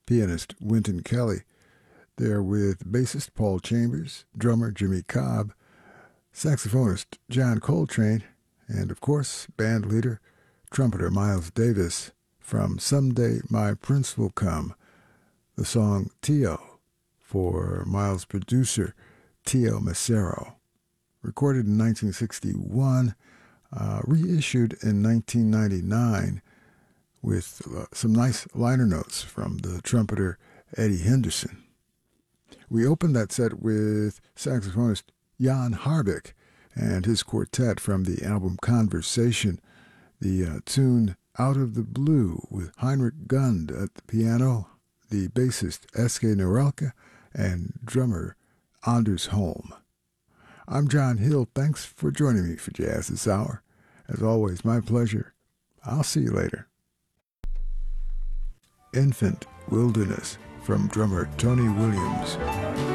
pianist Wynton Kelly, there with bassist Paul Chambers, drummer Jimmy Cobb, saxophonist John Coltrane, and of course, band leader, trumpeter Miles Davis from Someday My Prince Will Come, the song Tio for Miles' producer Tio Macero. Recorded in 1961, reissued in 1999 with some nice liner notes from the trumpeter Eddie Henderson. We opened that set with saxophonist Jan Harbeck and his quartet from the album Conversation, the tune Out of the Blue with Heinrich Gund at the piano, the bassist Eske Norelka, and drummer Anders Holm. I'm John Hill. Thanks for joining me for Jazz This Hour. As always, my pleasure. I'll see you later. Infant Wilderness from drummer Tony Williams.